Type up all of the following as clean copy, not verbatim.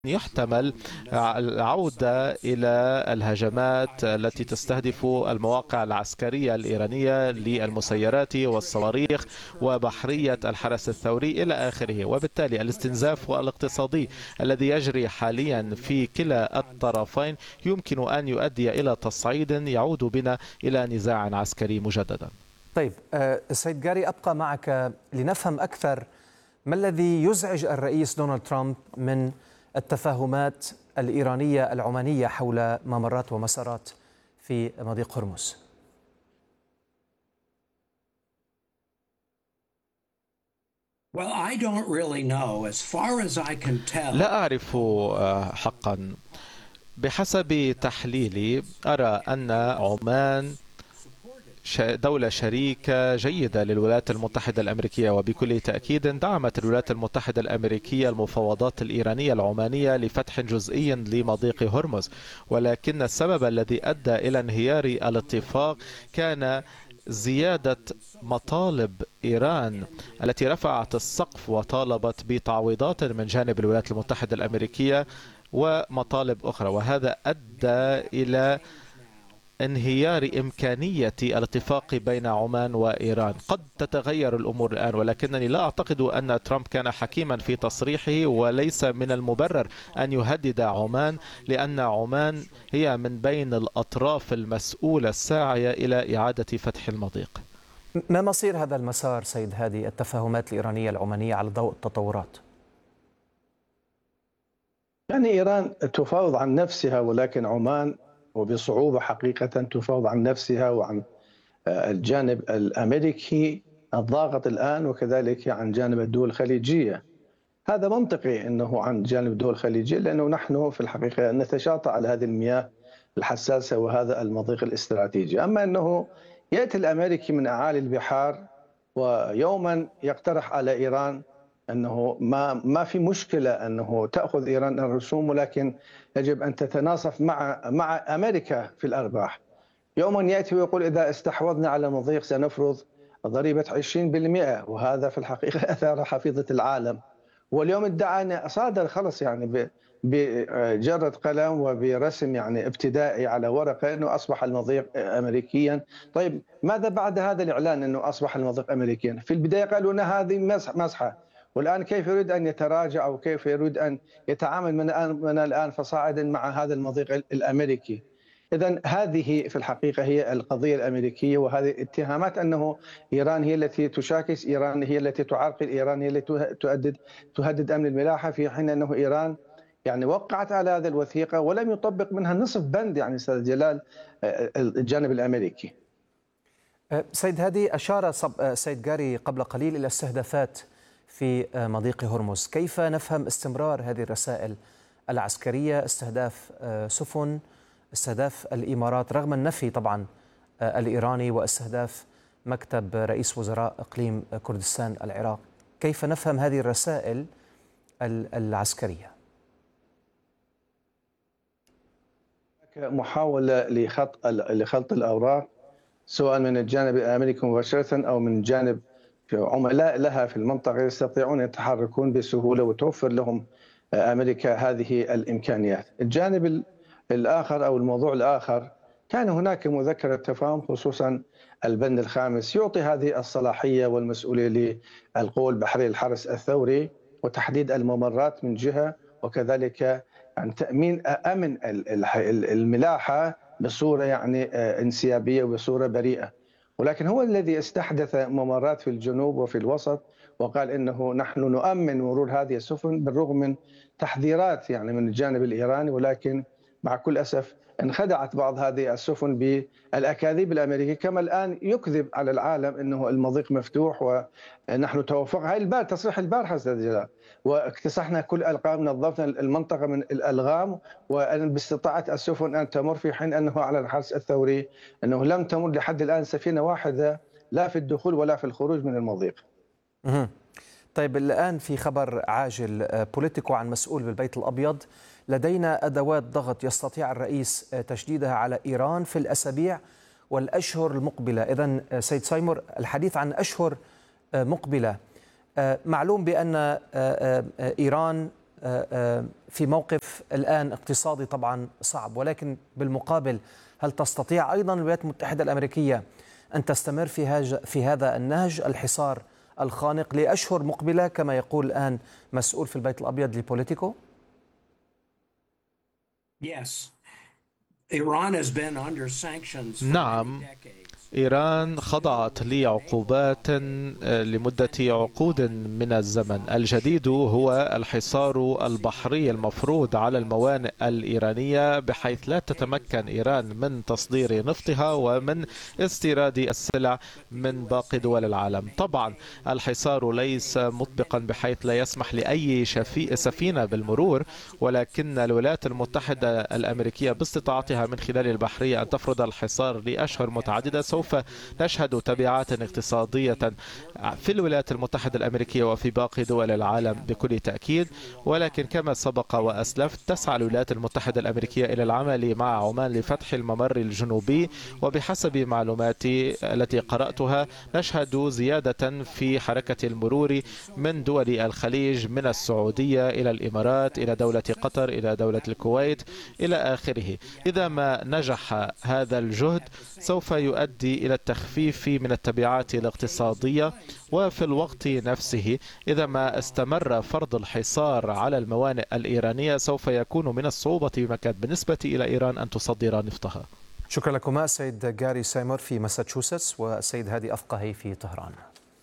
يحتمل العودة إلى الهجمات التي تستهدف المواقع العسكرية الإيرانية للمسيرات والصواريخ وبحرية الحرس الثوري إلى آخره. وبالتالي الاستنزاف الاقتصادي الذي يجري حاليا في كلا الطرفين يمكن أن يؤدي إلى تصعيد يعود بنا إلى نزاع عسكري مجددا. طيب سيد جاري، أبقى معك لنفهم أكثر ما الذي يزعج الرئيس دونالد ترامب من التفاهمات الإيرانية العمانية حول ممرات ومسارات في مضيق هرمز؟ لا أعرف حقا. بحسب تحليلي أرى أن عمان دولة شريكة جيدة للولايات المتحدة الأمريكية، وبكل تأكيد دعمت الولايات المتحدة الأمريكية المفاوضات الإيرانية العمانية لفتح جزئي لمضيق هرمز، ولكن السبب الذي أدى إلى انهيار الاتفاق كان زيادة مطالب إيران التي رفعت السقف وطالبت بتعويضات من جانب الولايات المتحدة الأمريكية ومطالب أخرى، وهذا أدى إلى انهيار إمكانية الاتفاق بين عمان وإيران. قد تتغير الأمور الآن، ولكنني لا أعتقد أن ترامب كان حكيما في تصريحه، وليس من المبرر أن يهدد عمان، لأن عمان هي من بين الأطراف المسؤولة الساعية إلى إعادة فتح المضيق. ما مصير هذا المسار سيد هادي، التفاهمات الإيرانية العمانية، على ضوء التطورات؟ يعني إيران تفاوض عن نفسها، ولكن عمان وبصعوبة حقيقة تفاوض عن نفسها وعن الجانب الأمريكي الضاغط الآن، وكذلك عن جانب الدول الخليجية. هذا منطقي أنه عن جانب الدول الخليجية، لأنه نحن في الحقيقة نتشاطئ على هذه المياه الحساسة وهذا المضيق الاستراتيجي. أما أنه يأتي الأمريكي من أعالي البحار ويوما يقترح على إيران أنه ما في مشكلة أنه تأخذ إيران الرسوم، ولكن يجب أن تتناصف مع أمريكا في الأرباح. يوما يأتي ويقول إذا استحوذنا على مضيق سنفرض ضريبة 20%، وهذا في الحقيقة أثار حفيظة العالم. واليوم ادعى أن صادر خلص يعني بجرة قلم وبرسم يعني ابتدائي على ورقة أنه أصبح المضيق أمريكيا. طيب ماذا بعد هذا الإعلان أنه أصبح المضيق أمريكيا؟ في البداية قالوا أن هذه مسحة، والآن كيف يريد أن يتراجع أو كيف يريد أن يتعامل من الآن فصاعدا مع هذا المضيق الأمريكي؟ إذن هذه في الحقيقة هي القضية الأمريكية، وهذه اتهامات أنه إيران هي التي تشاكس، إيران هي التي تعرقل، إيران هي التي تهدد أمن الملاحة، في حين أنه إيران يعني وقعت على هذه الوثيقة ولم يطبق منها نصف بند، يعني أستاذ جلال، الجانب الأمريكي. سيد هادي، أشار سيد جاري قبل قليل إلى استهدافات في مضيق هرمز. كيف نفهم استمرار هذه الرسائل العسكرية، استهداف سفن، استهداف الإمارات رغم النفي طبعا الإيراني، واستهداف مكتب رئيس وزراء إقليم كردستان العراق؟ كيف نفهم هذه الرسائل العسكرية؟ محاولة لخلط الأوراق، سواء من الجانب الأمريكي مباشرة أو من جانب عملاء لها في المنطقة يستطيعون أن يتحركون بسهولة وتوفر لهم أمريكا هذه الإمكانيات. الجانب الآخر أو الموضوع الآخر، كان هناك مذكرة تفاهم خصوصا البند الخامس يعطي هذه الصلاحية والمسؤولية للقوى البحرية الحرس الثوري وتحديد الممرات من جهة، وكذلك يعني تأمين أمن الملاحة بصورة يعني انسيابية وبصورة بريئة. ولكن هو الذي استحدث ممرات في الجنوب وفي الوسط، وقال إنه نحن نؤمن مرور هذه السفن بالرغم من تحذيرات يعني من الجانب الإيراني، ولكن مع كل أسف انخدعت بعض هذه السفن بالأكاذيب الأمريكية، كما الآن يكذب على العالم أنه المضيق مفتوح ونحن توافقنا. هاي تصريح البارحة أستاذ جلال، واكتسحنا كل الألغام، نظفنا المنطقة من الألغام، وباستطاعة السفن أن تمر، في حين أنه على الحرس الثوري أنه لم تمر لحد الآن سفينة واحدة لا في الدخول ولا في الخروج من المضيق. طيب الآن في خبر عاجل، بوليتيكو عن مسؤول بالبيت الأبيض: لدينا أدوات ضغط يستطيع الرئيس تشديدها على إيران في الأسابيع والأشهر المقبلة. إذن سيد سايمور، الحديث عن أشهر مقبلة. معلوم بأن إيران في موقف الآن اقتصادي طبعا صعب، ولكن بالمقابل هل تستطيع أيضا الولايات المتحدة الأمريكية أن تستمر في هذا النهج الحصار الخانق لأشهر مقبلة كما يقول الآن مسؤول في البيت الأبيض لبوليتيكو؟ نعم، إيران خضعت لعقوبات لمدة عقود من الزمن. الجديد هو الحصار البحري المفروض على الموانئ الإيرانية، بحيث لا تتمكن إيران من تصدير نفطها ومن استيراد السلع من باقي دول العالم. طبعا الحصار ليس مطبقا بحيث لا يسمح لأي سفينة بالمرور، ولكن الولايات المتحدة الأمريكية باستطاعتها من خلال البحرية أن تفرض الحصار لأشهر متعددة سوف نشهد تبعات اقتصادية في الولايات المتحدة الأمريكية وفي باقي دول العالم بكل تأكيد. ولكن كما سبق وأسلفت، تسعى الولايات المتحدة الأمريكية إلى العمل مع عمان لفتح الممر الجنوبي، وبحسب معلوماتي التي قرأتها نشهد زيادة في حركة المرور من دول الخليج، من السعودية إلى الإمارات إلى دولة قطر إلى دولة الكويت إلى آخره. إذا ما نجح هذا الجهد سوف يؤدي إلى التخفيف من التبعات الاقتصادية، وفي الوقت نفسه إذا ما استمر فرض الحصار على الموانئ الإيرانية سوف يكون من الصعوبة بمكان بالنسبة إلى إيران أن تصدر نفطها. شكرا لكما السيد جاري سايمور في ماساتشوستس والسيد هادي أفقهي في طهران.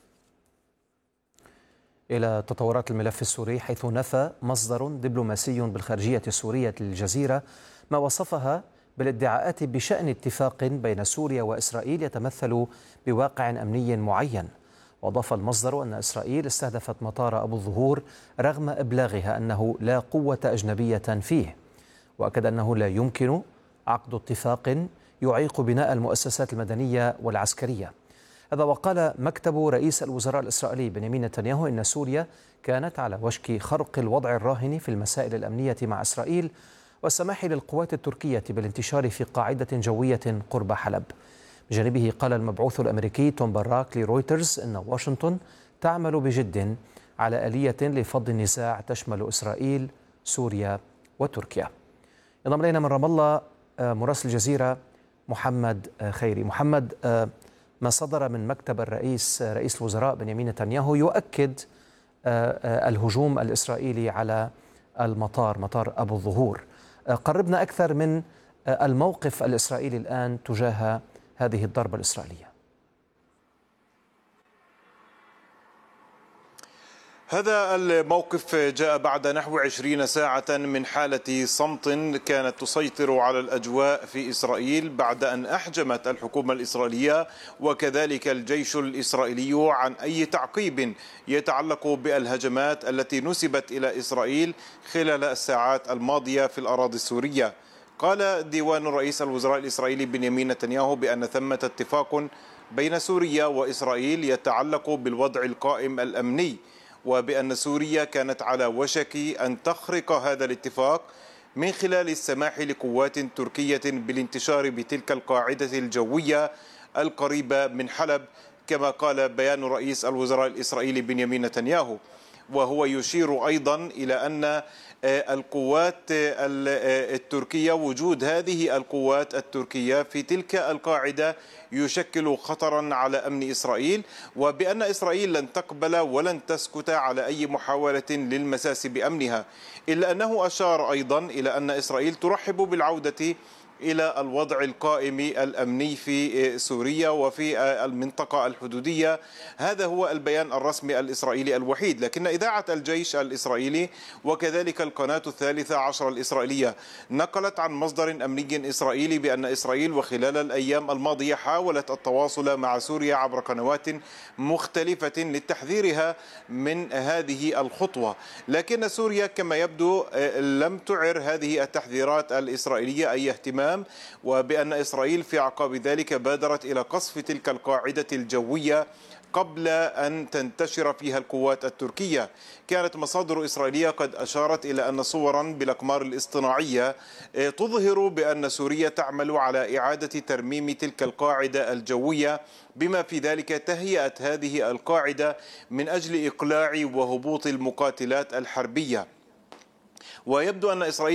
إلى تطورات الملف السوري، حيث نفى مصدر دبلوماسي بالخارجية السورية للجزيرة ما وصفها بالادعاءات بشأن اتفاق بين سوريا وإسرائيل يتمثل بواقع أمني معين. وأضاف المصدر أن إسرائيل استهدفت مطار أبو الظهور رغم إبلاغها أنه لا قوة أجنبية فيه، وأكد أنه لا يمكن عقد اتفاق يعيق بناء المؤسسات المدنية والعسكرية. هذا وقال مكتب رئيس الوزراء الإسرائيلي بنيامين نتنياهو إن سوريا كانت على وشك خرق الوضع الراهن في المسائل الأمنية مع إسرائيل والسماح للقوات التركية بالانتشار في قاعدة جوية قرب حلب. بجانبه قال المبعوث الأمريكي توم باراك لرويترز إن واشنطن تعمل بجد على آلية لفض النزاع تشمل إسرائيل، سوريا وتركيا. ينضم إلينا من رام الله مراسل الجزيرة محمد خيري. محمد، ما صدر من مكتب رئيس الوزراء بنيامين نتنياهو يؤكد الهجوم الإسرائيلي على مطار أبو الظهور. قربنا أكثر من الموقف الإسرائيلي الآن تجاه هذه الضربة الإسرائيلية. هذا الموقف جاء بعد نحو 20 ساعة من حالة صمت كانت تسيطر على الأجواء في إسرائيل بعد أن أحجمت الحكومة الإسرائيلية وكذلك الجيش الإسرائيلي عن أي تعقيب يتعلق بالهجمات التي نسبت إلى إسرائيل خلال الساعات الماضية في الأراضي السورية. قال ديوان رئيس الوزراء الإسرائيلي بنيامين نتنياهو بأن ثمة اتفاق بين سوريا وإسرائيل يتعلق بالوضع القائم الأمني، وبأن سوريا كانت على وشك أن تخرق هذا الاتفاق من خلال السماح لقوات تركية بالانتشار بتلك القاعدة الجوية القريبة من حلب، كما قال بيان رئيس الوزراء الإسرائيلي بنيامين نتنياهو. وهو يشير أيضا إلى أن القوات التركية، وجود هذه القوات التركية في تلك القاعدة يشكل خطرا على أمن إسرائيل، وبأن إسرائيل لن تقبل ولن تسكت على أي محاولة للمساس بأمنها. إلا أنه أشار أيضا إلى أن إسرائيل ترحب بالعودة إلى الوضع القائم الأمني في سوريا وفي المنطقة الحدودية. هذا هو البيان الرسمي الإسرائيلي الوحيد. لكن إذاعة الجيش الإسرائيلي وكذلك القناة 13 الإسرائيلية نقلت عن مصدر أمني إسرائيلي بأن إسرائيل وخلال الأيام الماضية حاولت التواصل مع سوريا عبر قنوات مختلفة لتحذيرها من هذه الخطوة، لكن سوريا كما يبدو لم تعر هذه التحذيرات الإسرائيلية أي اهتمام، وبأن إسرائيل في أعقاب ذلك بادرت إلى قصف تلك القاعدة الجوية قبل أن تنتشر فيها القوات التركية. كانت مصادر إسرائيلية قد أشارت إلى أن صورا بالأقمار الاصطناعية تظهر بأن سوريا تعمل على إعادة ترميم تلك القاعدة الجوية، بما في ذلك تهيئة هذه القاعدة من أجل إقلاع وهبوط المقاتلات الحربية. ويبدو أن إسرائيل